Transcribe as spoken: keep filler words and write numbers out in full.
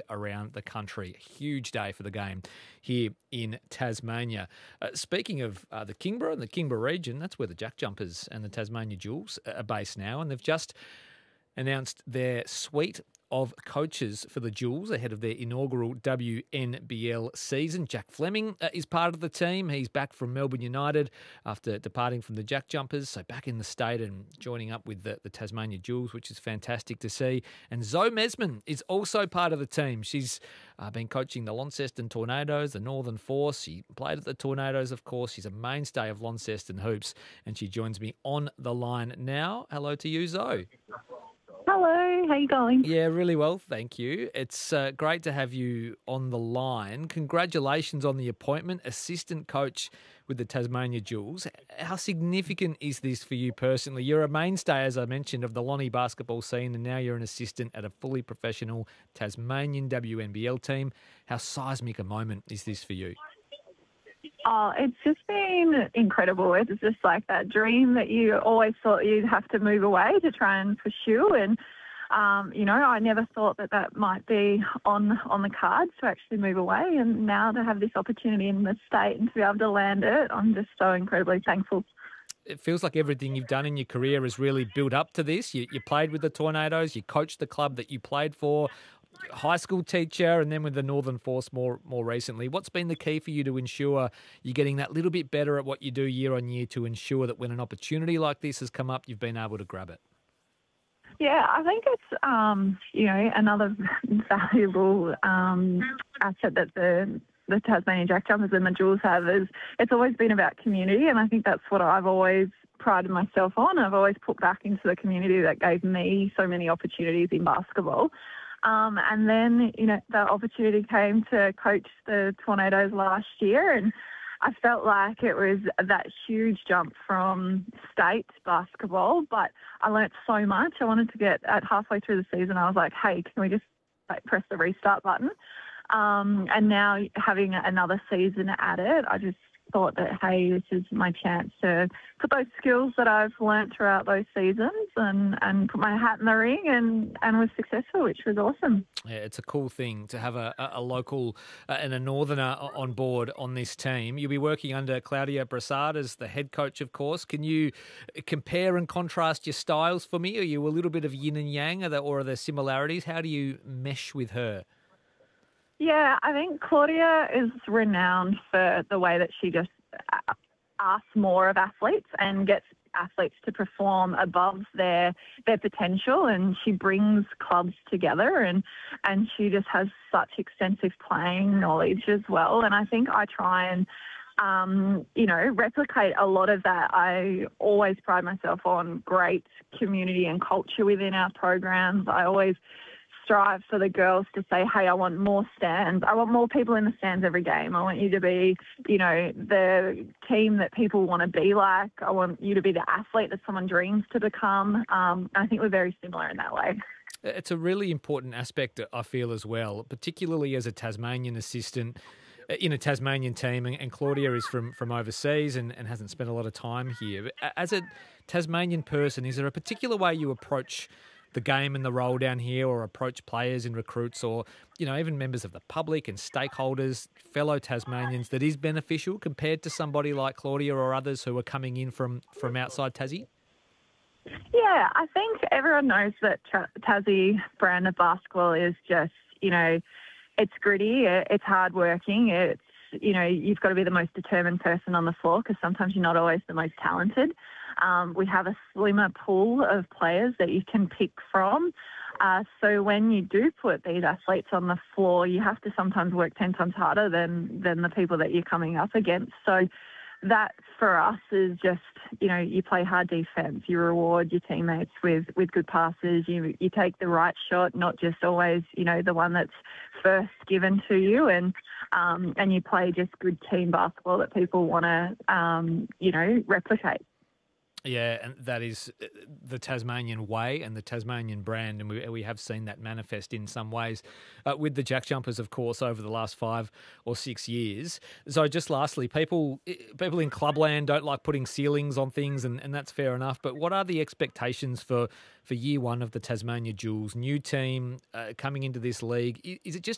around the country. Huge day for the game here in Tasmania. Uh, speaking of uh, the Kingborough and the Kingborough region, that's where the Jack Jumpers and the Tasmania Jewels are based now, and they've just announced their suite of coaches for the Jewels ahead of their inaugural W N B L season. Jack Fleming uh, is part of the team. He's back from Melbourne United after departing from the Jack Jumpers, so back in the state and joining up with the, the Tasmania Jewels, which is fantastic to see. And Zoe Mesman is also part of the team. She's uh, been coaching the Launceston Tornadoes, the Northern Force. She played at the Tornadoes, of course. She's a mainstay of Launceston Hoops, and she joins me on the line now. Hello to you, Zoe. Hello, how you going? Yeah, really well, thank you. It's uh, great to have you on the line. Congratulations on the appointment, assistant coach with the Tasmania Jewels. How significant is this for you personally? You're a mainstay, as I mentioned, of the Lonnie basketball scene, and now you're an assistant at a fully professional Tasmanian W N B L team. How seismic a moment is this for you? Oh, it's just been incredible. It's just like that dream that you always thought you'd have to move away to try and pursue. And, um, you know, I never thought that that might be on, on the cards to actually move away. And now to have this opportunity in the state and to be able to land it, I'm just so incredibly thankful. It feels like everything you've done in your career has really built up to this. You, you played with the Tornadoes, you coached the club that you played for, high school teacher, and then with the Northern Force more more recently. What's been the key for you to ensure you're getting that little bit better at what you do year on year to ensure that when an opportunity like this has come up, you've been able to grab it? Yeah, I think it's, um, you know, another valuable um, asset that the the Tasmanian Jack Jumpers and the Jewels have is it's always been about community, and I think that's what I've always prided myself on. I've always put back into the community that gave me so many opportunities in basketball. Um, and then, you know, the opportunity came to coach the Tornadoes last year, and I felt like it was that huge jump from state basketball, but I learnt so much. I wanted to get at halfway through the season, I was like, hey, can we just like press the restart button? Um, and now having another season at it, I just thought that, hey, this is my chance to put those skills that I've learnt throughout those seasons and, and put my hat in the ring and, and was successful, which was awesome. Yeah, it's a cool thing to have a, a local uh, and a northerner on board on this team. You'll be working under Claudia Brassard as the head coach, of course. Can you compare and contrast your styles for me? Are you a little bit of yin and yang, or, or are there similarities? How do you mesh with her? Yeah, I think Claudia is renowned for the way that she just asks more of athletes and gets athletes to perform above their their potential, and she brings clubs together, and and she just has such extensive playing knowledge as well. And I think I try and um, you know, replicate a lot of that. I always pride myself on great community and culture within our programs. I always strive for the girls to say, hey, I want more stands. I want more people in the stands every game. I want you to be, you know, the team that people want to be like. I want you to be the athlete that someone dreams to become. Um, I think we're very similar in that way. It's a really important aspect, I feel, as well, particularly as a Tasmanian assistant in a Tasmanian team, and Claudia is from, from overseas and, and hasn't spent a lot of time here. As a Tasmanian person, is there a particular way you approach the game and the role down here, or approach players and recruits, or, you know, even members of the public and stakeholders, fellow Tasmanians, that is beneficial compared to somebody like Claudia or others who are coming in from, from outside Tassie? Yeah, I think everyone knows that Tassie brand of basketball is just, you know, it's gritty, it's hardworking, it's, you know, you've got to be the most determined person on the floor because sometimes you're not always the most talented. Um, we have a slimmer pool of players that you can pick from. Uh, so when you do put these athletes on the floor, you have to sometimes work ten times harder than, than the people that you're coming up against. So that for us is just, you know, you play hard defense, you reward your teammates with, with good passes, you you take the right shot, not just always, you know, the one that's first given to you, and um, and you play just good team basketball that people want to, um, you know, replicate. Yeah, and that is the Tasmanian way and the Tasmanian brand, and we we have seen that manifest in some ways uh, with the Jack Jumpers, of course, over the last five or six years. So just lastly, people people in clubland don't like putting ceilings on things, and, and that's fair enough, but what are the expectations for, for year one of the Tasmania Jewels? New team uh, coming into this league. Is it just